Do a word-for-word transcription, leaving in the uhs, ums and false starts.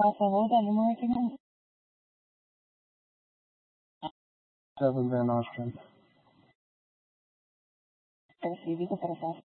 favor da número que não... Seven Van Ostrom. Percebido o processo.